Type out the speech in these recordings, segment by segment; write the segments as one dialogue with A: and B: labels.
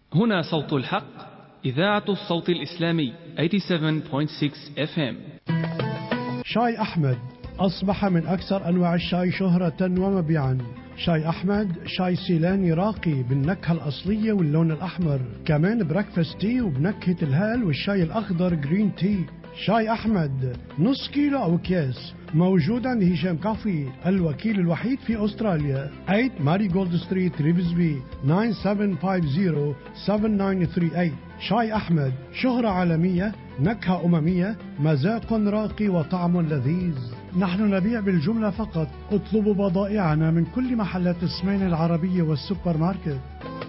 A: هنا صوت الحق، إذاعة الصوت الإسلامي 87.6 FM.
B: شاي أحمد أصبح من أكثر أنواع الشاي شهرة ومبيعا. شاي أحمد شاي سيلاني راقي بالنكهة الأصلية واللون الأحمر، كمان بريكفاست تي وبنكهة الهال والشاي الأخضر جرين تي. شاي أحمد نص كيلو أو أكياس، موجود عند هشام كافي الوكيل الوحيد في أستراليا. 8 ماري جولد ستريت ريفزبي 97507938. شاي أحمد شهرة عالمية، نكهة أممية، مذاق راقي وطعم لذيذ. نحن نبيع بالجملة فقط، اطلبوا بضائعنا من كل محلات السمين العربية والسوبر ماركت.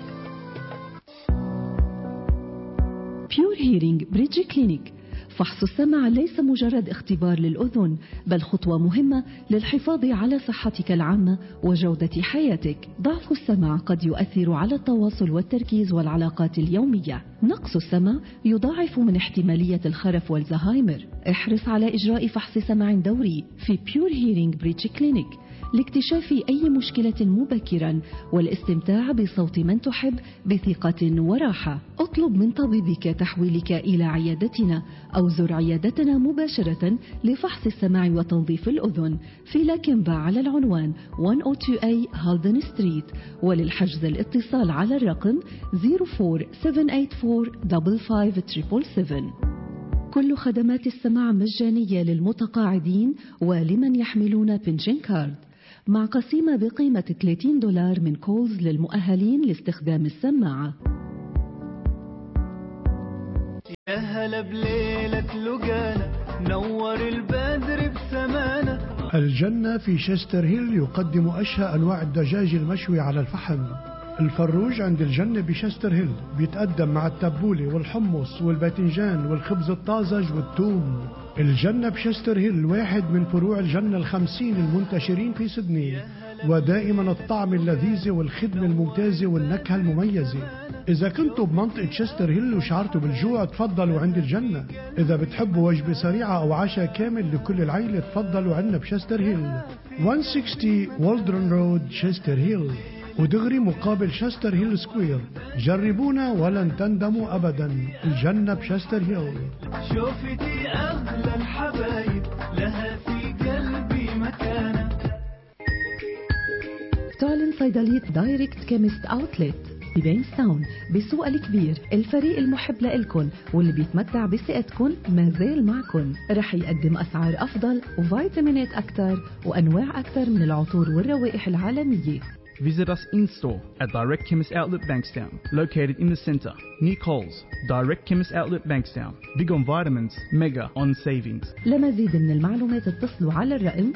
C: بيور هيرينج بريدج كلينيك. فحص السمع ليس مجرد اختبار للأذن، بل خطوة مهمة للحفاظ على صحتك العامة وجودة حياتك. ضعف السمع قد يؤثر على التواصل والتركيز والعلاقات اليومية. نقص السمع يضاعف من احتمالية الخرف والزهايمر. احرص على إجراء فحص سمع دوري في بيور هيرينج بريدج كلينيك لاكتشاف أي مشكلة مبكرا والاستمتاع بصوت من تحب بثقة وراحة. اطلب من طبيبك تحويلك إلى عيادتنا أو زر عيادتنا مباشرة لفحص السمع وتنظيف الأذن في لاكمبا على العنوان 102A هالدن ستريت. وللحجز الاتصال على الرقم 04784557777. كل خدمات السماع مجانية للمتقاعدين ولمن يحملون بنشن كارد، مع قسيمة بقيمة $30 من كولز للمؤهلين لاستخدام السماعة.
D: يا هلا بليلة لقانا، نور البدر بسمانا.
B: الجنة في شستر هيل يقدم أشهى أنواع الدجاج المشوي على الفحم. الفروج عند الجنة بشستر هيل بيتقدم مع التبولة والحمص والباذنجان والخبز الطازج والثوم. الجنة بشستر هيل واحد من فروع الجنة 50 المنتشرين في سيدني، ودائما الطعم اللذيذ والخدمة الممتازة والنكهة المميزة. إذا كنتوا بمنطقة شستر هيل وشعرتوا بالجوع تفضلوا عند الجنة. إذا بتحبوا وجبة سريعة أو عشاء كامل لكل العيلة تفضلوا عنا بشستر هيل 160 والدرن رود شستر هيل، ودغري مقابل شستر هيل سكوير. جربونا ولن تندموا أبدا. الجنة بشستر هيل.
D: شوفتي أغلى الحبايب، لها في قلبي مكانة.
C: تعلن صيدلية دايركت كيمست أوتلت ببينستاون بالسوق الكبير. الفريق المحب لإلكن واللي بيتمتع بثقتكن ما زال معكن. رح يقدم أسعار أفضل وفيتامينات أكثر وأنواع أكثر من العطور والروائح العالمية.
E: Visit us in-store at Direct Chemist Outlet Bankstown, located in the centre, near Coles. Direct Chemist Outlet Bankstown. Big on vitamins, mega on savings.
C: لمزيد من المعلومات اتصلوا على الرقم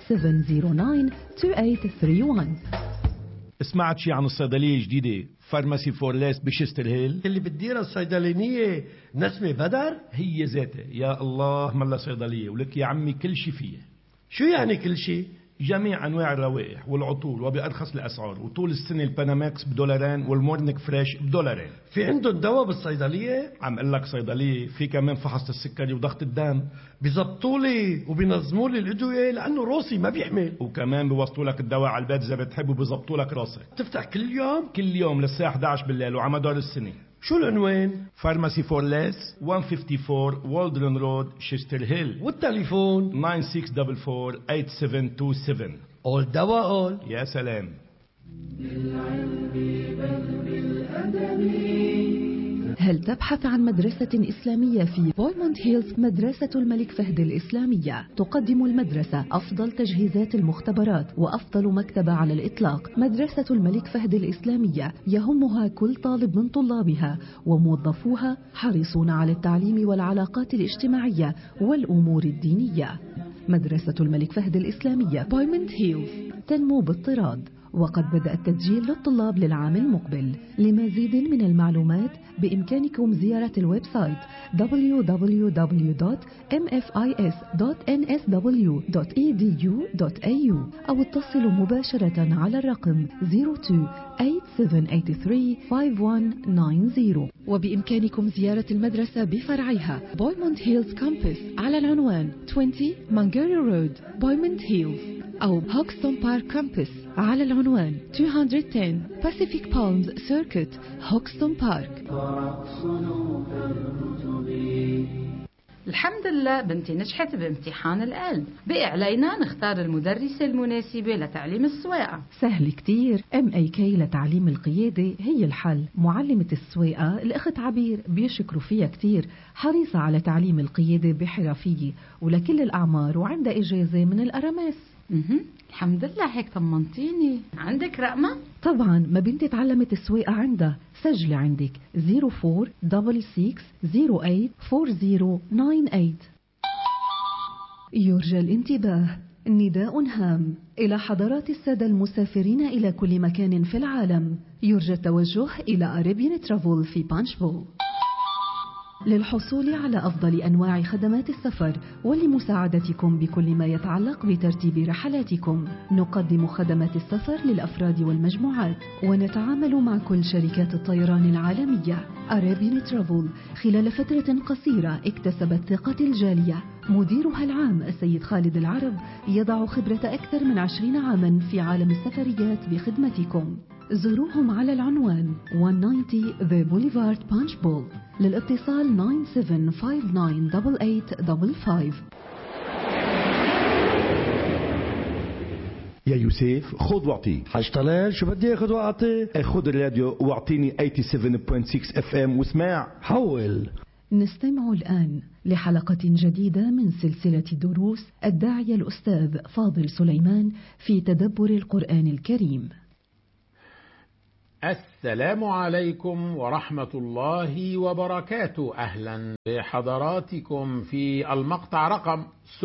C: 97092831.
F: سمعت شي عن الصيدلية الجديدة فارماسي فورليس بشستر هيل
G: اللي بتديرها الصيدلانية نسمة بدر؟
F: هي ذاتها. يا الله ملا صيدلية ولك يا عمي كل شي فيها.
G: شو يعني كل شي؟
F: جميع أنواع الروائح والعطور وبأرخص الأسعار، وطول السنة الباناماكس $2 والمورنيك فريش $2.
G: في عندهم دواء بالصيدلية؟
F: عم قل لك صيدلية في كمان فحص السكري وضغط الدم.
G: بيزبطوا لي وبينظموا لي الأدوية لأنه روسي ما بيحمل،
F: وكمان بيوصلوا لك الدواء على البيت إذا بتحب وبيزبطوا لك راسك.
G: تفتح كل يوم؟
F: كل يوم للساعة 11 بالليل وعلى مدار السنة.
G: شو العنوان؟
F: فارماسي فورليس 154 والدرن رود شستر هيل،
G: والتليفون
F: 9644-8727.
G: أول دواء أول.
F: يا سلام.
C: هل تبحث عن مدرسة إسلامية في بويموند هيلز؟ مدرسة الملك فهد الإسلامية تقدم المدرسة أفضل تجهيزات المختبرات وأفضل مكتبة على الإطلاق. مدرسة الملك فهد الإسلامية يهمها كل طالب من طلابها، وموظفوها حريصون على التعليم والعلاقات الاجتماعية والأمور الدينية. مدرسة الملك فهد الإسلامية بويموند هيلز تنمو باضطراد، وقد بدأ التسجيل للطلاب للعام المقبل. لمزيد من المعلومات بإمكانكم زيارة الويب سايت www.mfis.nsw.edu.au أو اتصلوا مباشرة على الرقم 02-8783-5190. وبإمكانكم زيارة المدرسة بفرعها بويموند هيلز كامبس على العنوان 20 مانجاري رود بويموند هيلز، أو هوكستون بارك كامبس على العنوان 210 Pacific Palms Circuit هوكستون بارك.
H: الحمد لله بنتي نجحت بامتحان العلم، بقي علينا نختار المدرسة المناسبة لتعليم السواقة.
C: سهل كتير، MAK لتعليم القيادة هي الحل. معلمة السواقة الأخت عبير بيشكروا فيها كتير، حريصة على تعليم القيادة بحرفية ولكل الأعمار وعندها إجازة من الأرامس.
H: الحمد لله هيك طمنتيني. عندك رقمة؟
C: طبعا، ما بنتي تعلمت السواقة عندها. سجلي عندك 0466084098. يرجى الانتباه، نداء هام إلى حضرات السادة المسافرين إلى كل مكان في العالم. يرجى التوجه إلى أريبيان ترافل في بانشبو. للحصول على أفضل أنواع خدمات السفر ولمساعدتكم بكل ما يتعلق بترتيب رحلاتكم، نقدم خدمات السفر للأفراد والمجموعات، ونتعامل مع كل شركات الطيران العالمية. أريبيان ترافل خلال فترة قصيرة اكتسبت ثقة الجالية. مديرها العام السيد خالد العرب يضع خبرة أكثر من 20 عاما في عالم السفريات بخدمتكم. زوروهم على العنوان 190 The Boulevard Punchbowl. للاتصال 97598855.
I: يا يوسف خذ واعطي.
G: حاج طلال شو بدي اخذ واعطي؟
I: خذ الراديو واعطيني 87.6 FM واسمع.
G: حول.
C: نستمع الآن لحلقة جديدة من سلسلة دروس الداعية الأستاذ فاضل سليمان في تدبر القرآن الكريم.
J: السلام عليكم ورحمة الله وبركاته. أهلا بحضراتكم في المقطع رقم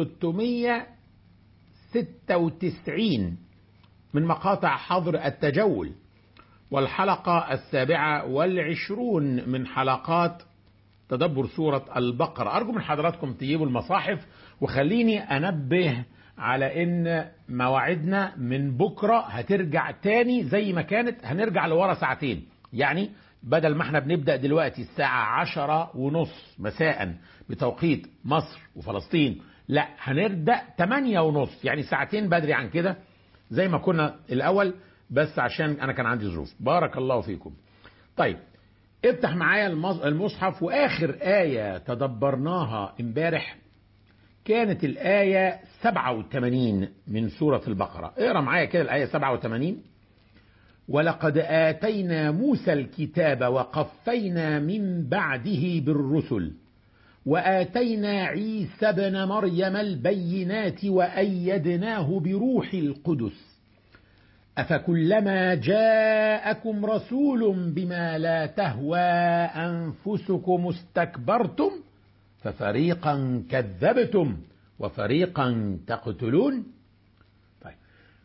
J: 696 من مقاطع حظر التجول، والحلقة 27 من حلقات تدبر سورة البقرة. أرجو من حضراتكم تجيبوا المصاحف، وخليني أنبه على ان مواعيدنا من بكرة هترجع تاني زي ما كانت، هنرجع لورا ساعتين. يعني بدل ما احنا بنبدأ دلوقتي الساعة 10:30 مساء بتوقيت مصر وفلسطين، لا هنبدأ 8:30، يعني ساعتين بدري عن كده زي ما كنا الأول، بس عشان أنا كان عندي ظروف. بارك الله فيكم. طيب افتح معايا المصحف، وآخر آية تدبرناها امبارح كانت الآية 87 من سورة البقرة. اقرأ معايا كده الآية 87. ولقد آتينا موسى الكتاب وقفينا من بعده بالرسل وآتينا عيسى ابن مريم البينات وأيدناه بروح القدس أفكلما جاءكم رسول بما لا تهوى أنفسكم استكبرتم ففريقا كذبتم وفريقا تقتلون. طيب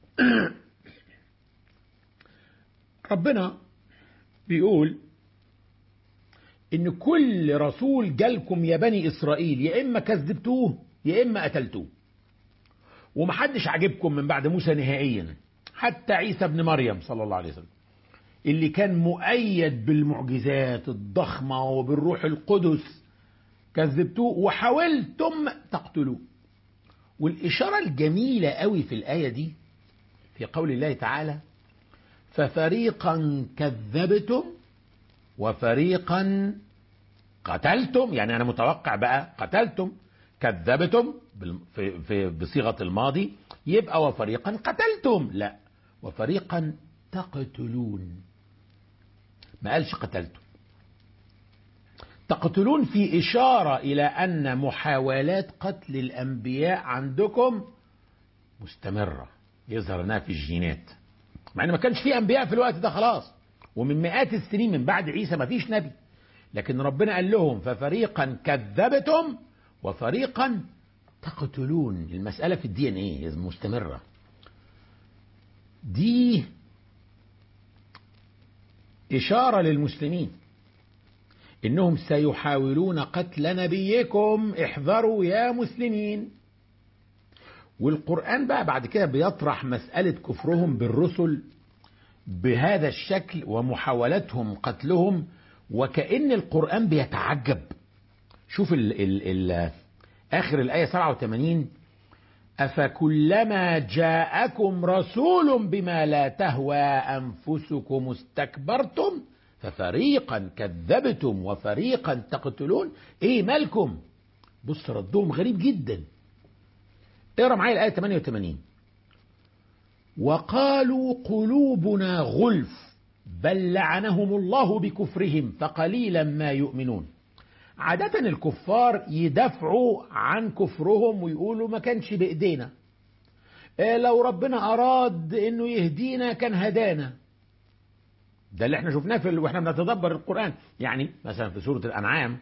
J: ربنا بيقول إن كل رسول جالكم يا بني إسرائيل يا إما كذبتوه يا إما قتلتوه، ومحدش عجبكم من بعد موسى نهائيا، حتى عيسى بن مريم صلى الله عليه وسلم اللي كان مؤيد بالمعجزات الضخمة وبالروح القدس كذبتوه وحاولتم تقتلوه. والإشارة الجميلة قوي في الآية دي في قول الله تعالى ففريقا كذبتم وفريقا قتلتم. يعني أنا متوقع بقى قتلتم، كذبتم بصيغة الماضي، يبقى وفريقا قتلتم، لا وفريقا تقتلون. ما قالش قتلتم. تقتلون في إشارة إلى أن محاولات قتل الأنبياء عندكم مستمرة، يظهر أنها في الجينات، مع أن ما كانش في أنبياء في الوقت ده خلاص، ومن مئات السنين من بعد عيسى ما فيش نبي، لكن ربنا قال لهم ففريقا كذبتم وفريقا تقتلون. المسألة في الدي ان ايه مستمرة. دي إشارة للمسلمين إنهم سيحاولون قتل نبيكم، احذروا يا مسلمين. والقرآن بقى بعد كده بيطرح مسألة كفرهم بالرسل بهذا الشكل ومحاولتهم قتلهم، وكأن القرآن بيتعجب. شوف آخر الآية 87 أفكلما جاءكم رسول بما لا تهوى أنفسكم استكبرتم ففريقا كذبتم وفريقا تقتلون. ايه مالكم؟ بص ردهم غريب جدا. اقرا معايا الآية 88. وقالوا قلوبنا غلف بل لعنهم الله بكفرهم فقليلا ما يؤمنون. عادة الكفار يدافعوا عن كفرهم ويقولوا ما كانش بإيدينا، لو ربنا أراد إنه يهدينا كان هدانا. ده اللي احنا شفناه واحنا بنتدبر القرآن. يعني مثلا في سورة الأنعام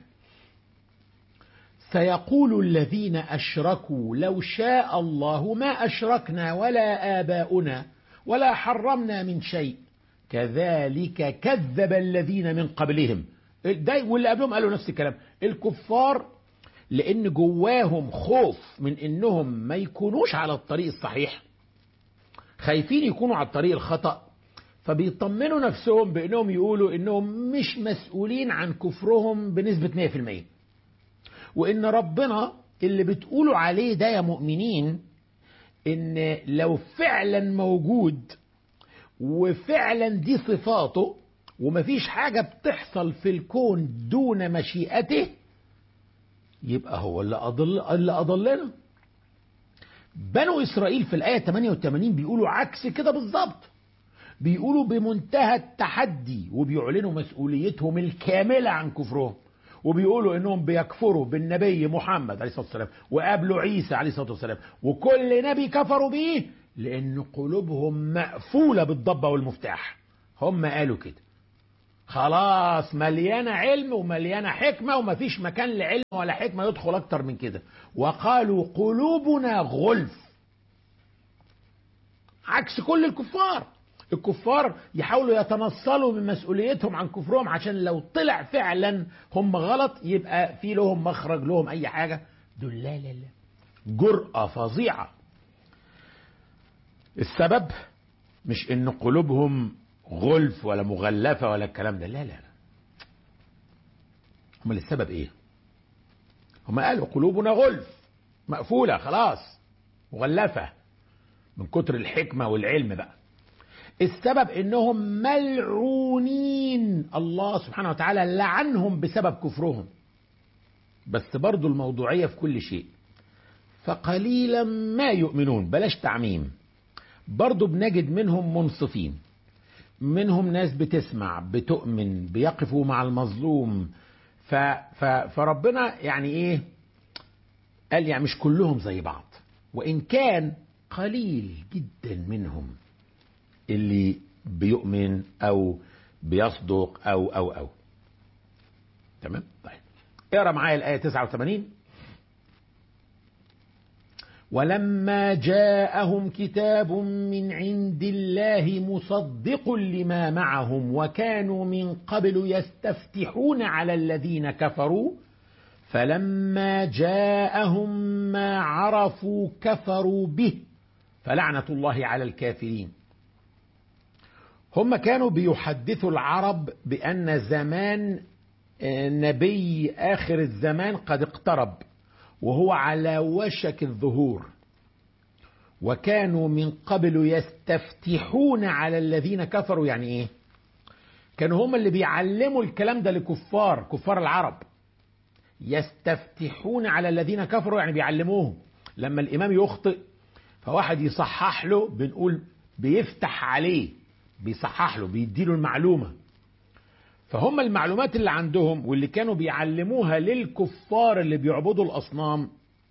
J: سيقول الذين أشركوا لو شاء الله ما أشركنا ولا آباؤنا ولا حرمنا من شيء كذلك كذب الذين من قبلهم. ده واللي قبلهم قالوا نفس الكلام. الكفار لأن جواهم خوف من إنهم ما يكونوش على الطريق الصحيح، خايفين يكونوا على الطريق الخطأ، فبيطمنوا نفسهم بأنهم يقولوا إنهم مش مسؤولين عن كفرهم بنسبة 100%، وإن ربنا اللي بتقولوا عليه ده يا مؤمنين إن لو فعلا موجود وفعلا دي صفاته ومفيش حاجة بتحصل في الكون دون مشيئته يبقى هو اللي أضلنا. بنو إسرائيل في الآية 88 بيقولوا عكس كده بالظبط. بيقولوا بمنتهى التحدي وبيعلنوا مسؤوليتهم الكاملة عن كفرهم، وبيقولوا انهم بيكفروا بالنبي محمد عليه الصلاة والسلام وقابلوا عيسى عليه الصلاة والسلام وكل نبي كفروا بيه لان قلوبهم مقفولة بالضبة والمفتاح. هم قالوا كده خلاص مليانة علم ومليانة حكمة ومفيش مكان لعلم ولا حكمة يدخل اكتر من كده. وقالوا قلوبنا غلف، عكس كل الكفار. الكفار يحاولوا يتنصلوا من مسؤوليتهم عن كفرهم عشان لو طلع فعلا هم غلط يبقى في لهم مخرج، لهم اي حاجة. دول لا لا لا، جرأة فظيعة. السبب مش ان قلوبهم غلف ولا مغلفة ولا الكلام ده، لا لا لا. هم السبب ايه؟ هم قالوا قلوبنا غلف، مقفولة خلاص، مغلفة من كتر الحكمة والعلم بقى. السبب انهم ملعونين، الله سبحانه وتعالى لعنهم بسبب كفرهم. بس برضو الموضوعية في كل شيء. فقليلا ما يؤمنون، بلاش تعميم. برضو بنجد منهم منصفين، منهم ناس بتسمع بتؤمن بيقفوا مع المظلوم. فربنا يعني ايه قال يعني مش كلهم زي بعض، وإن كان قليل جدا منهم اللي بيؤمن أو بيصدق أو تمام. طيب اقرأ معايا الآية 89. ولما جاءهم كتاب من عند الله مصدق لما معهم وكانوا من قبل يستفتحون على الذين كفروا فلما جاءهم ما عرفوا كفروا به فلعنة الله على الكافرين. هم كانوا بيحدثوا العرب بأن زمان نبي آخر الزمان قد اقترب وهو على وشك الظهور، وكانوا من قبل يستفتحون على الذين كفروا. يعني ايه؟ كانوا هم اللي بيعلموا الكلام ده كفار العرب. يستفتحون على الذين كفروا يعني بيعلموهم. لما الإمام يخطئ فواحد يصحح له، بنقول بيفتح عليه، بيصحح له، بيديله المعلومة. فهم المعلومات اللي عندهم واللي كانوا بيعلموها للكفار اللي بيعبدوا الأصنام،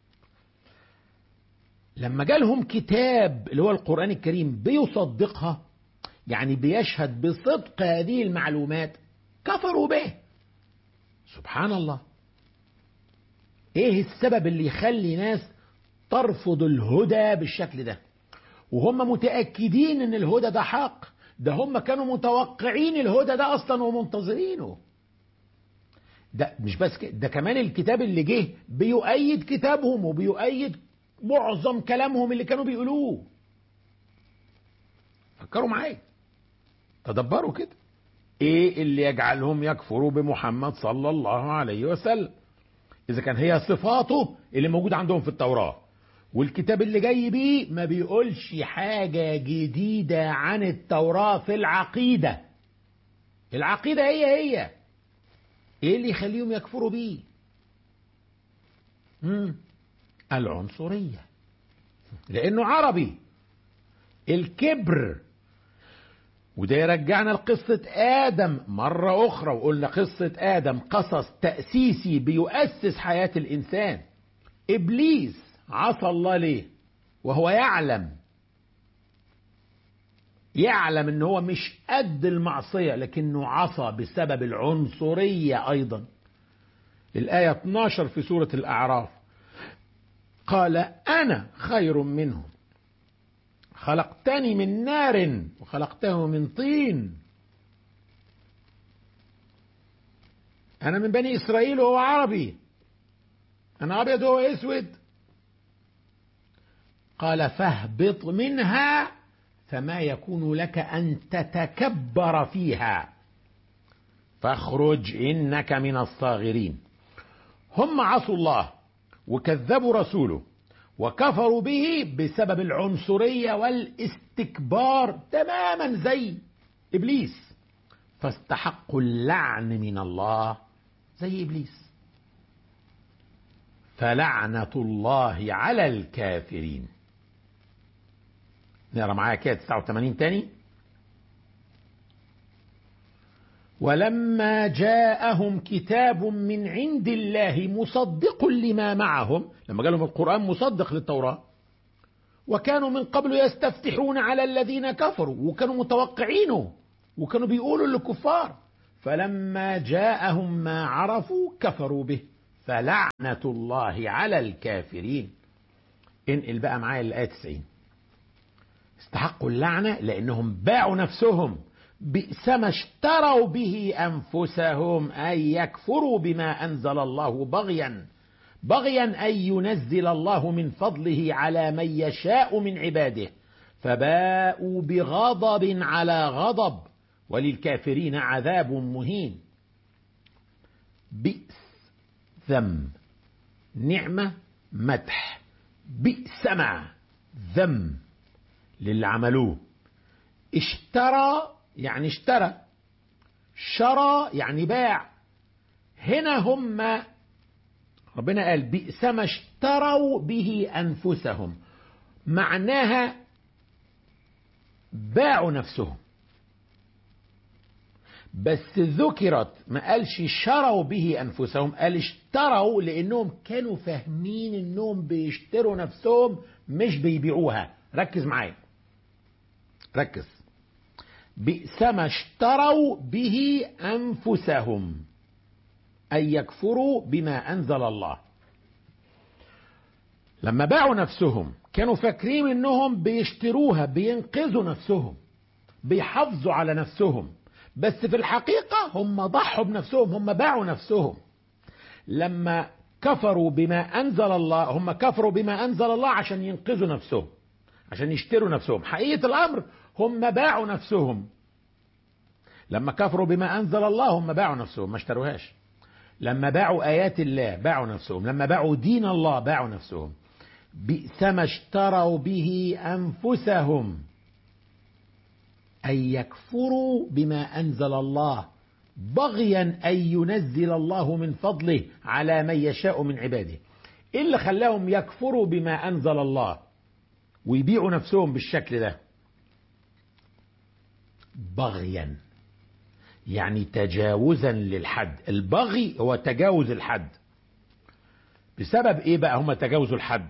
J: لما جالهم كتاب اللي هو القرآن الكريم بيصدقها، يعني بيشهد بصدق هذه المعلومات، كفروا به. سبحان الله. ايه السبب اللي يخلي ناس ترفض الهدى بالشكل ده وهم متأكدين ان الهدى ده حق؟ ده هم كانوا متوقعين الهدى ده اصلا ومنتظرينه. ده مش بس كده، ده كمان الكتاب اللي جه بيؤيد كتابهم وبيؤيد معظم كلامهم اللي كانوا بيقولوه. فكروا معايا، تدبروا كده. ايه اللي يجعلهم يكفروا بمحمد صلى الله عليه وسلم اذا كان هي صفاته اللي موجودة عندهم في التوراة والكتاب اللي جاي بيه ما بيقولش حاجة جديدة عن التوراة في العقيدة. العقيدة هي ايه اللي يخليهم يكفروا بيه؟ العنصرية، لانه عربي. الكبر، وده يرجعنا لقصة آدم مرة أخرى، وقلنا قصة آدم قصص تأسيسي بيؤسس حياة الإنسان. إبليس عصى الله ليه وهو يعلم إن هو مش قد المعصية، لكنه عصى بسبب العنصرية أيضا. الآية 12 في سورة الأعراف قال أنا خير منهم خلقتني من نار وخلقته من طين. أنا من بني إسرائيل وهو عربي، أنا أبيض وهو أسود. قال فاهبط منها فما يكون لك أن تتكبر فيها فاخرج إنك من الصاغرين. هم عصوا الله وكذبوا رسوله وكفروا به بسبب العنصرية والاستكبار تماما زي إبليس، فاستحقوا اللعن من الله زي إبليس. فلعنة الله على الكافرين. نقرأ معايا كده 89 تاني. ولما جاءهم كتاب من عند الله مصدق لما معهم، لما قالهم القرآن مصدق للتوراة، وكانوا من قبل يستفتحون على الذين كفروا، وكانوا متوقعينه وكانوا بيقولوا للكفار، فلما جاءهم ما عرفوا كفروا به فلعنة الله على الكافرين. انقل بقى معايا الآية 90. استحقوا اللعنة لأنهم باعوا نفسهم، بئس ما اشتروا به أنفسهم أن يكفروا بما أنزل الله بغيا أن ينزل الله من فضله على من يشاء من عباده، فباءوا بغضب على غضب وللكافرين عذاب مهين. بئس ذم، نعمة مدح. بئس ما ذم للي عملوه. اشترى يعني اشترى، شرى يعني باع. هنا هم ربنا قال بئس ما اشتروا به أنفسهم، معناها باعوا نفسهم، بس ذكرت ما قالش شروا به أنفسهم، قال اشتروا لأنهم كانوا فاهمين أنهم بيشتروا نفسهم مش بيبيعوها. ركز معايا، ركز. بئس ما اشتروا به أنفسهم أن يكفروا بما أنزل الله. لما باعوا نفسهم كانوا فاكرين أنهم بيشتروها، بينقذوا نفسهم، بيحافظوا على نفسهم، بس في الحقيقة هم ضحوا بنفسهم، هم باعوا نفسهم. لما كفروا بما أنزل الله، هم كفروا بما أنزل الله عشان ينقذوا نفسهم، عشان يشتروا نفسهم. حقيقة الأمر هم باعوا نفسهم. لما كفروا بما أنزل الله هم باعوا نفسهم، ما اشتروهاش. لما باعوا آيات الله باعوا نفسهم، لما باعوا دين الله باعوا نفسهم. بئس ما اشتروا به أنفسهم أن يكفروا بما أنزل الله بغيا أن ينزل الله من فضله على من يشاء من عباده. إيه اللي خلاهم يكفروا بما أنزل الله ويبيعوا نفسهم بالشكل ده؟ بغيا يعني تجاوزا للحد. البغي هو تجاوز الحد. بسبب ايه بقى هم تجاوزوا الحد؟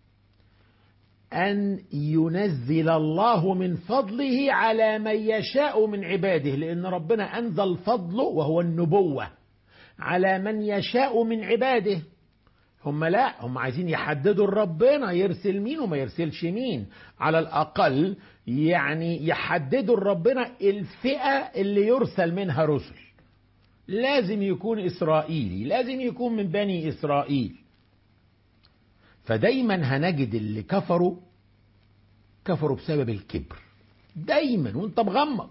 J: أن ينزل الله من فضله على من يشاء من عباده، لأن ربنا أنزل فضله وهو النبوة على من يشاء من عباده. هم لا، هم عايزين يحددوا ربنا يرسل مين وما يرسلش مين، على الأقل يعني يحددوا ربنا الفئة اللي يرسل منها رسل. لازم يكون إسرائيلي، لازم يكون من بني إسرائيل. فدايما هنجد اللي كفروا بسبب الكبر دايما وانت مغمض.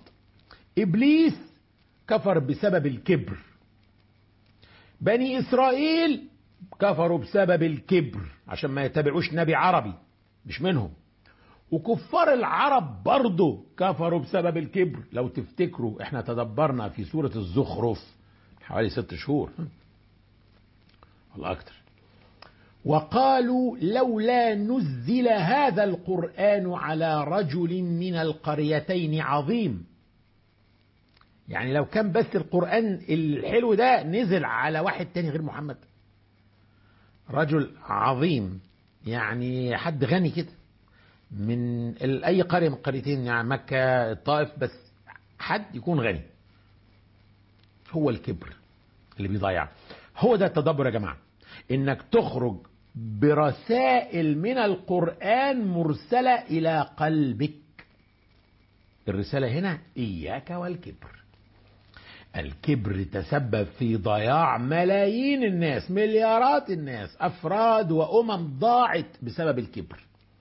J: إبليس كفر بسبب الكبر. بني إسرائيل كفروا بسبب الكبر عشان ما يتبعوش نبي عربي مش منهم. وكفار العرب برضه كفروا بسبب الكبر. لو تفتكروا احنا تدبرنا في سورة الزخرف حوالي 6 شهور ولا أكتر، وقالوا لولا نزل هذا القرآن على رجل من القريتين عظيم. يعني لو كان بس القرآن الحلو ده نزل على واحد تاني غير محمد، رجل عظيم يعني حد غني كده من أي قرية من قريتين، يعني مكة الطائف، بس حد يكون غني. هو الكبر اللي بيضيع. هو ده التدبر يا جماعة، إنك تخرج برسائل من القرآن مرسلة إلى قلبك. الرسالة هنا إياك والكبر. الكبر تسبب في ضياع ملايين الناس، مليارات الناس، أفراد وأمم ضاعت بسبب الكبر.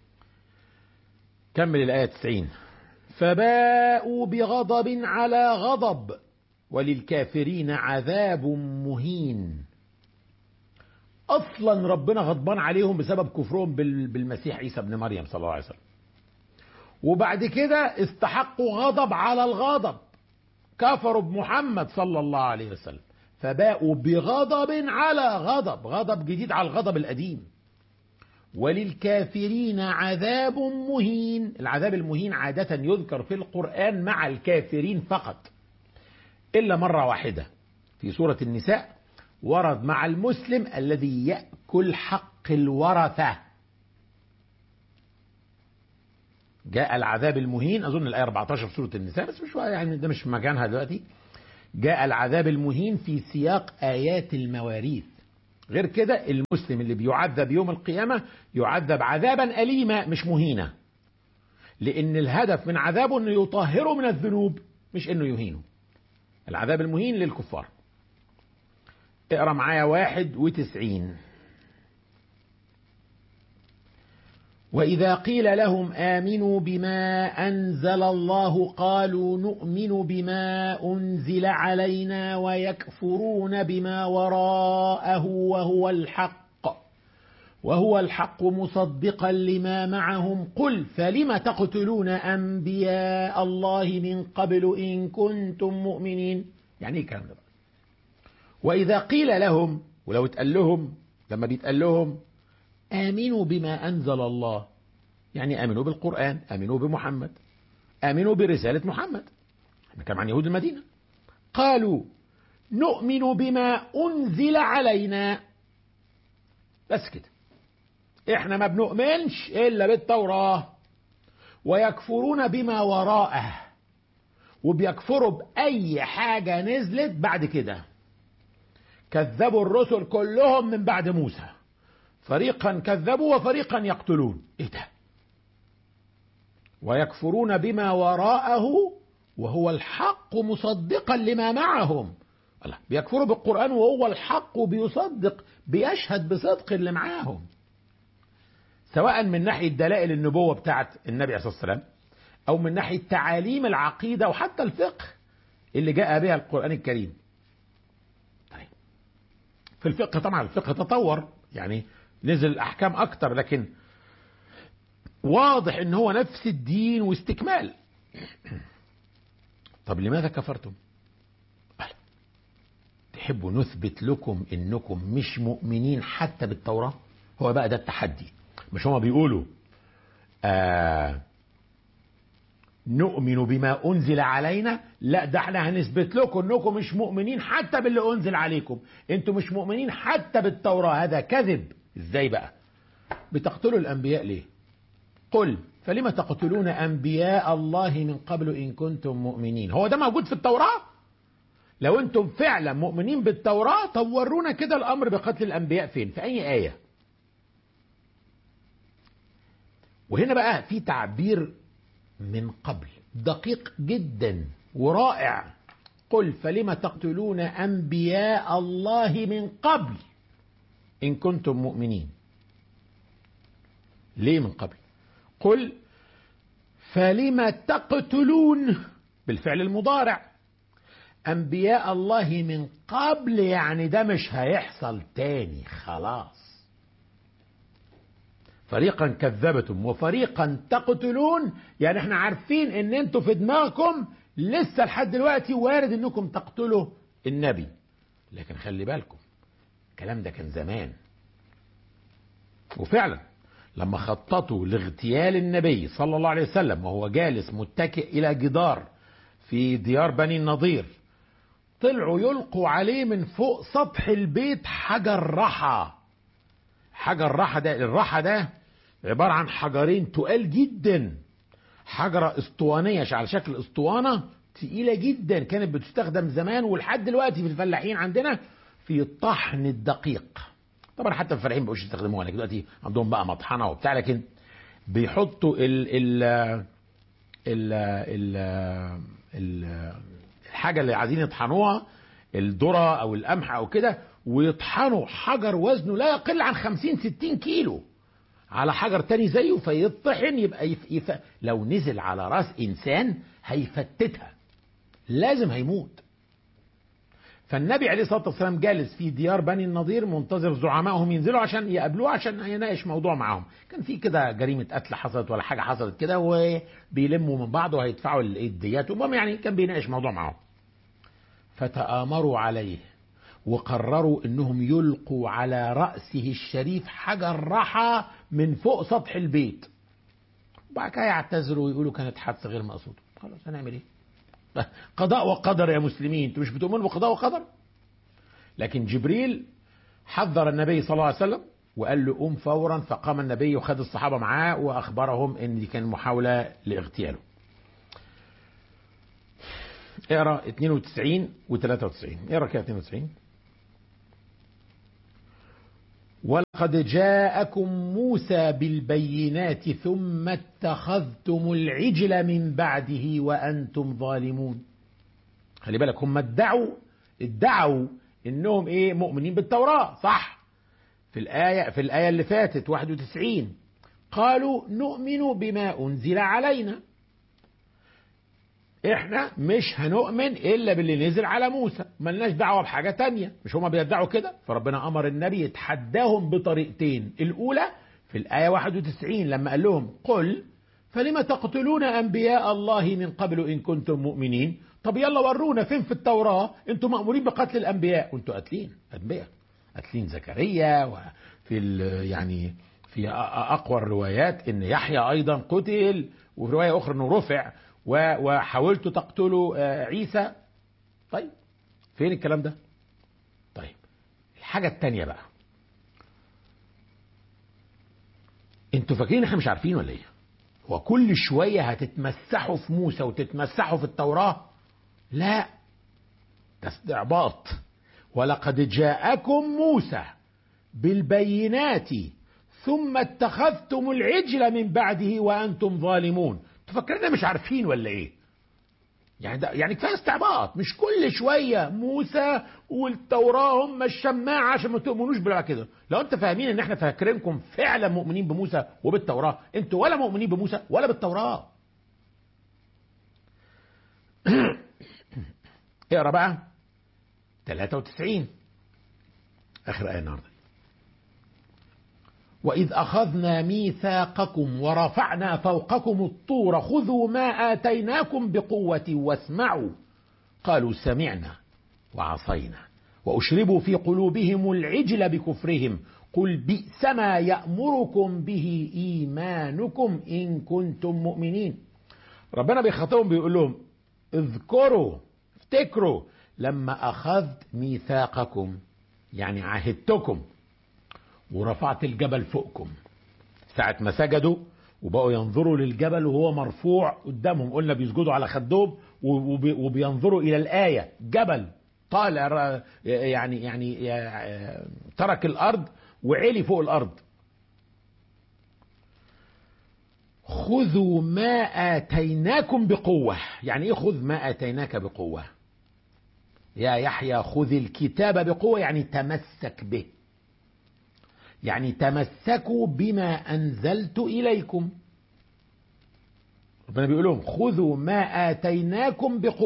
J: كمل الآية 90. فباءوا بغضب على غضب وللكافرين عذاب مهين. أصلا ربنا غضبان عليهم بسبب كفرهم بالمسيح عيسى ابن مريم صلى الله عليه وسلم، وبعد كده استحقوا غضب على الغضب، كفروا بمحمد صلى الله عليه وسلم، فباءوا بغضب على غضب، غضب جديد على الغضب القديم. وللكافرين عذاب مهين. العذاب المهين عادة يذكر في القرآن مع الكافرين فقط، إلا مرة واحدة في سورة النساء ورد مع المسلم الذي يأكل حق الورثة. جاء العذاب المهين، أظن الآية 14 في سورة النساء، بس مش يعني ده مش مكانها دلوقتي. جاء العذاب المهين في سياق آيات المواريث. غير كده المسلم اللي بيعذب يوم القيامة يعذب عذابا أليما مش مهينا، لأن الهدف من عذابه أنه يطهره من الذنوب مش أنه يهينه. العذاب المهين للكفار. اقرأ معايا 91. وإذا قيل لهم آمنوا بما أنزل الله قالوا نؤمن بما أنزل علينا ويكفرون بما وراءه وهو الحق مصدقا لما معهم قل فلم تقتلون أنبياء الله من قبل إن كنتم مؤمنين. يعني ايه الكلام ده؟ وإذا قيل لهم، ولو اتقال لهم، لما بيتقال لهم آمنوا بما أنزل الله، يعني آمنوا بالقرآن، آمنوا بمحمد، آمنوا برسالة محمد. احنا كان عن يهود المدينة. قالوا نؤمن بما أنزل علينا، بس كده، احنا ما بنؤمنش إلا بالتوراة. ويكفرون بما وراءه، وبيكفروا بأي حاجة نزلت بعد كده. كذبوا الرسل كلهم من بعد موسى، فريقا كذبوا وفريقا يقتلون. ايه ده؟ ويكفرون بما وراءه وهو الحق مصدقا لما معهم. الله، بيكفروا بالقرآن وهو الحق وبيصدق، بيشهد بصدق اللي معاهم، سواء من ناحية دلائل النبوة بتاعت النبي عليه الصلاة والسلام، أو من ناحية تعاليم العقيدة وحتى الفقه اللي جاء بها القرآن الكريم. طيب، في الفقه طبعا الفقه تطور، يعني نزل أحكام أكتر، لكن واضح إن هو نفس الدين واستكمال. طب لماذا كفرتم؟ تحبوا نثبت لكم إنكم مش مؤمنين حتى بالتوراة؟ هو بقى ده التحدي. مش هما بيقولوا نؤمن بما أنزل علينا؟ لا، ده احنا هنثبت لكم انكم مش مؤمنين حتى باللي أنزل عليكم، انتم مش مؤمنين حتى بالتوراة. هذا كذب. ازاي بقى؟ بتقتلوا الأنبياء ليه؟ قل فلما تقتلون أنبياء الله من قبل إن كنتم مؤمنين. هو ده موجود في التوراة؟ لو انتم فعلا مؤمنين بالتوراة طب ورونا كده الأمر بقتل الأنبياء فين؟ في أي آية؟ وهنا بقى في تعبير من قبل دقيق جدا ورائع. قل فلما تقتلون أنبياء الله من قبل إن كنتم مؤمنين. ليه من قبل؟ قل فلما تقتلون بالفعل المضارع أنبياء الله من قبل، يعني ده مش هيحصل تاني خلاص. فريقا كذبتم وفريقا تقتلون، يعني احنا عارفين ان انتوا في دماغكم لسه لحد دلوقتي وارد انكم تقتلوا النبي، لكن خلي بالكم الكلام ده كان زمان. وفعلا لما خططوا لاغتيال النبي صلى الله عليه وسلم وهو جالس متكئ إلى جدار في ديار بني النضير، طلعوا يلقوا عليه من فوق سطح البيت حجر رحى. حجر رحى ده، الرحى ده عبارة عن حجرين تقال جدا، حجرة اسطوانية على شكل اسطوانة تقيلة جدا، كانت بتستخدم زمان ولحد دلوقتي في الفلاحين عندنا في طحن الدقيق. طبعا حتى الفلاحين مبقوش يستخدموها، لكن دلوقتي عندهم بقى مطحنة وبتاع، لكن بيحطوا الحاجة اللي عايزين يطحنوها، الذرة او القمح او كده، ويطحنوا حجر وزنه لا يقل عن 50-60 كيلو على حجر تاني زيه، فيطحن يبقى لو نزل على راس انسان هيفتتها، لازم هيموت. فالنبي عليه الصلاة والسلام جالس في ديار بني النضير منتظر زعمائهم ينزلوا عشان يقابلوه عشان يناقش موضوع معاهم. كان في كده جريمة قتل حصلت ولا حاجة حصلت كده، وبيلموا من بعض وهيدفعوا الديات، المهم يعني كان بيناقش موضوع معاهم. فتآمروا عليه وقرروا انهم يلقوا على رأسه الشريف حجر رحى من فوق سطح البيت، وبعد كده يعتذروا ويقولوا كانت حادثة غير مقصودة. خلاص هنعمل ايه؟ قضاء وقدر يا مسلمين، انتوا مش بتؤمنوا بقضاء وقدر؟ لكن جبريل حذر النبي صلى الله عليه وسلم وقال له قوم فورا، فقام النبي وخد الصحابة معاه واخبرهم ان دي كان محاولة لاغتياله. اقرا 92 و93، اقرا كده 92. ولقد جاءكم موسى بالبينات ثم اتخذتم العجل من بعده وأنتم ظالمون. خلي بالك هم ادعوا انهم ايه؟ مؤمنين بالتوراة، صح؟ في الآية اللي فاتت 91 قالوا نؤمن بما أنزل علينا، احنا مش هنؤمن الا باللي نزل على موسى، ملناش دعوه بحاجه تانية. مش هما بيدعوا كده؟ فربنا امر النبي يتحداهم بطريقتين. الاولى في الايه 91 لما قال لهم قل فلم تقتلون انبياء الله من قبل ان كنتم مؤمنين. طب يلا ورونا فين في التوراه انتم مامورين بقتل الانبياء وانتم قاتلين انبياء، قاتلين زكريا، وفي يعني في اقوى الروايات ان يحيى ايضا قتل، وفي روايه اخرى انه رفع، وحاولتوا تقتلوا عيسى. طيب فين الكلام ده؟ طيب الحاجة التانية بقى، انتوا فاكرين احنا مش عارفين ولا ايه؟ وكل شوية هتتمسحوا في موسى وتتمسحوا في التوراة؟ لا، ده استعباط. ولقد جاءكم موسى بالبينات ثم اتخذتم العجل من بعده وأنتم ظالمون. تفكرنا مش عارفين ولا ايه؟ يعني كفايه استعباط. مش كل شويه موسى والتوراه هم الشماعه عشان ما تؤمنوش بلا كده. لو انت فاهمين ان احنا فاكرينكم فعلا مؤمنين بموسى وبالتوراه، انتوا ولا مؤمنين بموسى ولا بالتوراه. اقرا بقى 93 اخر ايه النهارده. وإذ أخذنا ميثاقكم ورفعنا فوقكم الطور خذوا ما آتيناكم بقوة واسمعوا قالوا سمعنا وعصينا وأشربوا في قلوبهم العجل بكفرهم قل بئس ما يأمركم به إيمانكم إن كنتم مؤمنين. ربنا بيخاطبهم بيقول لهم اذكروا، افتكروا لما أخذت ميثاقكم، يعني عهدتكم ورفعت الجبل فوقكم. ساعة ما سجدوا وبقوا ينظروا للجبل وهو مرفوع قدامهم، قلنا بيسجدوا على خدهم وبينظروا إلى الآية، جبل طالع يعني ترك الأرض وعلي فوق الأرض. خذوا ما آتيناكم بقوة. يعني إيه خذ ما آتيناك بقوة؟ يا يحيى خذ الكتاب بقوة، يعني تمسك به، يعني تمسكوا بما أنزلت إليكم. ربنا بيقول لهم خذوا ما آتيناكم بقوة،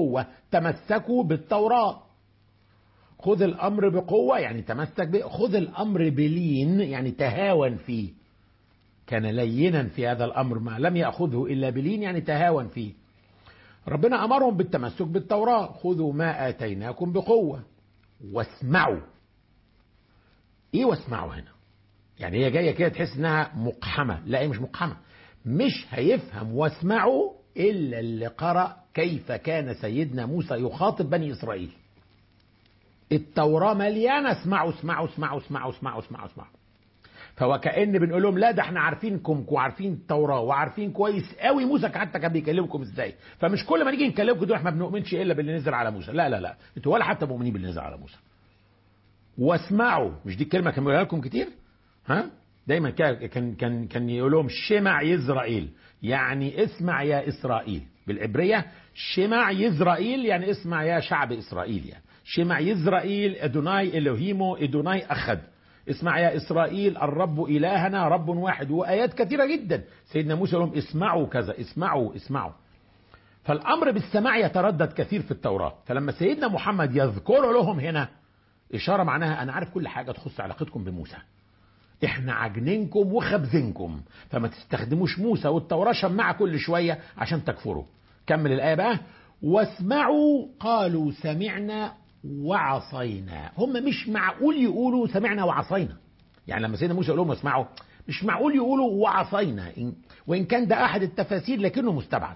J: تمسكوا بالتوراة. خذ الأمر بقوة يعني تمسك به، خذ الأمر بلين يعني تهاون فيه، كان لينا في هذا الأمر ما لم يأخذه إلا بلين يعني تهاون فيه. ربنا أمرهم بالتمسك بالتوراة، خذوا ما آتيناكم بقوة واسمعوا. إيه واسمعوا هنا؟ يعني هي جاية كده تحس إنها مقحمة، لا هي مش مقحمة، مش هيفهم واسمعوا إلا اللي قرأ كيف كان سيدنا موسى يخاطب بني إسرائيل. التوراة مليانة اسمعوا اسمعوا اسمعوا اسمعوا اسمعوا اسمعوا اسمعوا. فوكأن بنقول لهم لا ده احنا عارفينكم وعارفين التوراة وعارفين كويس قوي موسى حتى كان بيكلمكم ازاي، فمش كل ما نيجي نكلمكم دول احنا ما بنؤمنش الا باللي نزل على موسى، لا لا لا انتوا ولا حتى مؤمنين باللي نزل على موسى. واسمعوا، مش دي الكلمة كان بيقولها لكم كتير؟ ها؟ دايما كان يقول لهم شمع يزرائيل، يعني اسمع يا إسرائيل. بالعبرية شمع يزرائيل يعني اسمع يا شعب إسرائيل، يعني شمع يزرائيل أدوناي إلهيمو أدوناي أخد، اسمع يا إسرائيل الرب إلهنا رب واحد. وآيات كثيرة جدا سيدنا موسى لهم اسمعوا كذا، اسمعوا اسمعوا. فالأمر بالسماع يتردد كثير في التوراة، فلما سيدنا محمد يذكر لهم هنا إشارة معناها أنا عارف كل حاجة تخص علاقتكم بموسى، احنا عجنينكم وخبزينكم، فما تستخدموش موسى والتوراة شماعة كل شوية عشان تكفروا. كمل الآية بقى. واسمعوا قالوا سمعنا وعصينا. هم مش معقول يقولوا سمعنا وعصينا، يعني لما سيدنا موسى يقول لهم واسمعوا مش معقول يقولوا وعصينا، وإن كان ده أحد التفاسير لكنه مستبعد.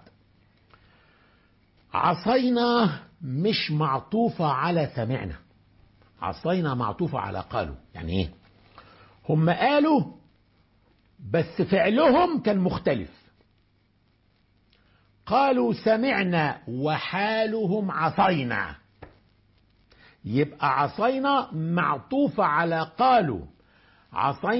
J: عصينا مش معطوفة على سمعنا، عصينا معطوفة على قالوا. يعني ايه؟ هم قالوا بس فعلهم كان مختلف. قالوا سمعنا وحالهم عصينا، يبقى عصينا معطوفة على قالوا. عصينا